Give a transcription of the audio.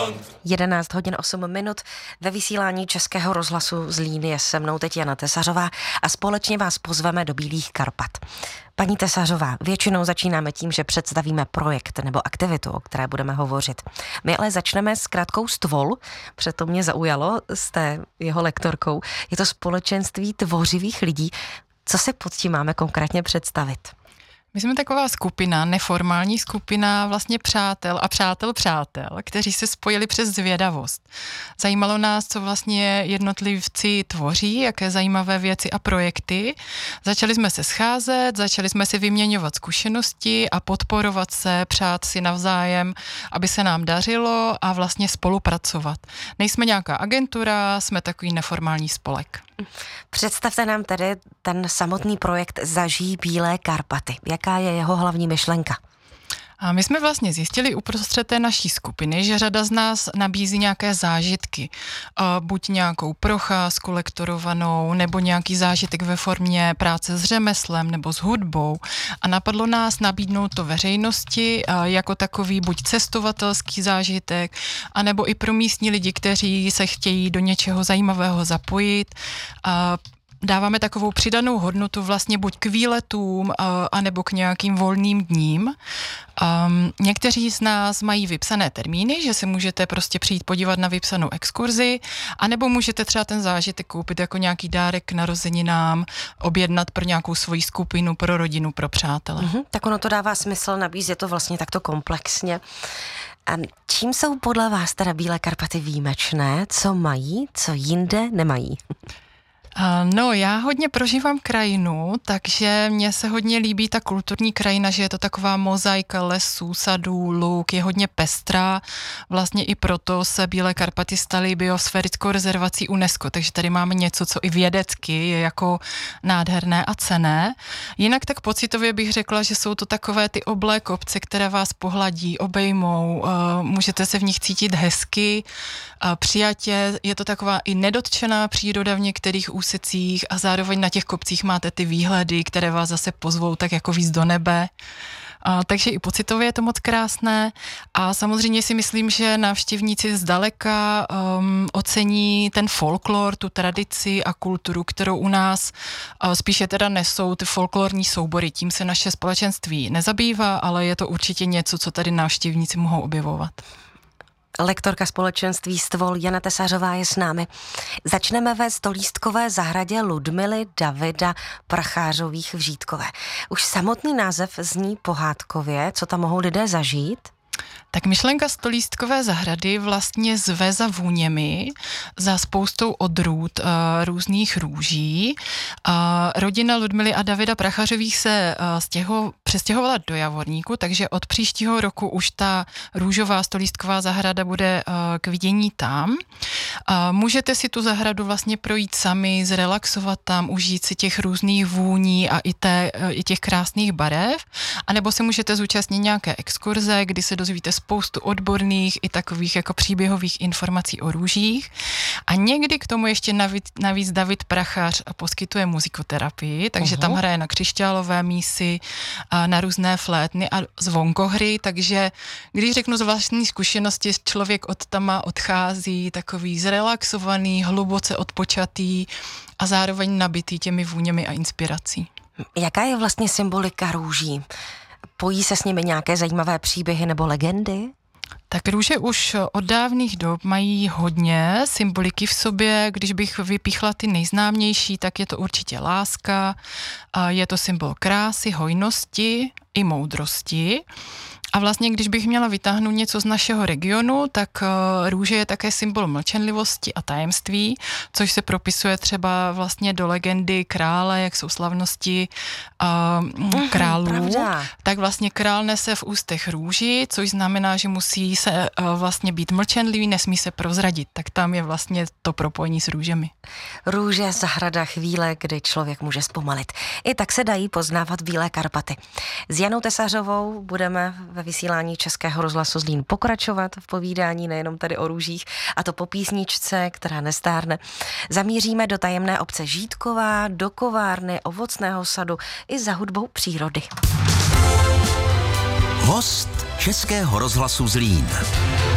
11 hodin 8 minut ve vysílání Českého rozhlasu Zlín je se mnou teď Jana Tesařová a společně vás pozveme do Bílých Karpat. Paní Tesařová, většinou začínáme tím, že představíme projekt nebo aktivitu, o které budeme hovořit. My ale začneme s krátkou Stvol, proto mě zaujalo s té jeho lektorkou. Je to společenství tvořivých lidí. Co si pod tím máme konkrétně představit? My jsme taková skupina, neformální skupina vlastně přátel a přátel, kteří se spojili přes zvědavost. Zajímalo nás, co vlastně jednotlivci tvoří, jaké zajímavé věci a projekty. Začali jsme se scházet, začali jsme si vyměňovat zkušenosti a podporovat se, přát si navzájem, aby se nám dařilo a vlastně spolupracovat. Nejsme nějaká agentura, jsme takový neformální spolek. Představte nám tedy ten samotný projekt Zažij Bílé Karpaty. Jaká je jeho hlavní myšlenka? A my jsme vlastně zjistili uprostřed té naší skupiny, že řada z nás nabízí nějaké zážitky. Buď nějakou procházku lektorovanou, nebo nějaký zážitek ve formě práce s řemeslem nebo s hudbou. A napadlo nás nabídnout to veřejnosti jako takový buď cestovatelský zážitek, anebo i pro místní lidi, kteří se chtějí do něčeho zajímavého zapojit. Dáváme takovou přidanou hodnotu vlastně buď k výletům, anebo k nějakým volným dním. Někteří z nás mají vypsané termíny, že se můžete prostě přijít podívat na vypsanou exkurzi, anebo můžete třeba ten zážitek koupit jako nějaký dárek k narozeninám, objednat pro nějakou svoji skupinu, pro rodinu, pro přátele. Tak ono to dává smysl, nabízet to vlastně takto komplexně. A čím jsou podle vás teda Bílé Karpaty výjimečné? Co mají, co jinde nemají? No, já hodně prožívám krajinu, takže mně se hodně líbí ta kulturní krajina, že je to taková mozaika lesů, sadů, luk, je hodně pestrá. Vlastně i proto se Bílé Karpaty staly biosférickou rezervací UNESCO, takže tady máme něco, co i vědecky je jako nádherné a cenné. Jinak tak pocitově bych řekla, že jsou to takové ty oblé kopce, které vás pohladí, obejmou, můžete se v nich cítit hezky, přijatě, je to taková i nedotčená příroda v některých úsecích a zároveň na těch kopcích máte ty výhledy, které vás zase pozvou tak jako víc do nebe. Takže i pocitově je to moc krásné a samozřejmě si myslím, že návštěvníci zdaleka ocení ten folklor, tu tradici a kulturu, kterou u nás spíše teda nesou ty folklorní soubory. Tím se naše společenství nezabývá, ale je to určitě něco, co tady návštěvníci mohou objevovat. Lektorka společenství Stvol Jana Tesařová je s námi. Začneme ve stolístkové zahradě Ludmily Davida Prachářových v Žítkové. Už samotný název zní pohádkově, co tam mohou lidé zažít? Tak myšlenka stolístkové zahrady vlastně zve za vůněmi, za spoustou odrůd různých růží. Rodina Ludmily a Davida Prachařových se přestěhovala do Javorníku, takže od příštího roku už ta růžová stolístková zahrada bude k vidění tam. Můžete si tu zahradu vlastně projít sami, zrelaxovat tam, užít si těch různých vůní a i těch krásných barev, anebo se můžete zúčastnit nějaké exkurze, kdy se dozvíte spoustu odborných i takových jako příběhových informací o růžích. A někdy k tomu ještě navíc David Prachař poskytuje muzikoterapii, takže tam hraje na křišťálové mísy, na různé flétny a zvonkohry, takže když řeknu z vlastní zkušenosti, člověk od tam odchází takový zrelaxovaný, hluboce odpočatý a zároveň nabitý těmi vůněmi a inspirací. Jaká je vlastně symbolika růží? Pojí se s nimi nějaké zajímavé příběhy nebo legendy? Tak růže už od dávných dob mají hodně symboliky v sobě. Když bych vypíchla ty nejznámější, tak je to určitě láska, je to symbol krásy, hojnosti i moudrosti. A vlastně, když bych měla vytáhnout něco z našeho regionu, tak růže je také symbol mlčenlivosti a tajemství, což se propisuje třeba vlastně do legendy krále, jak jsou slavnosti králů. Pravda. Tak vlastně král nese v ústech růži, což znamená, že musí se vlastně být mlčenlivý, nesmí se prozradit. Tak tam je vlastně to propojení s růžemi. Růže, zahrada, chvíle, kdy člověk může zpomalit. I tak se dají poznávat Bílé Karpaty. S Janou Tesařovou budeme ve vysílání Českého rozhlasu Zlín pokračovat v povídání nejenom tady o růžích, a to po písničce, která nestárne. Zamíříme do tajemné obce Žítková, do kovárny, ovocného sadu i za hudbou přírody. Host Českého rozhlasu Zlín.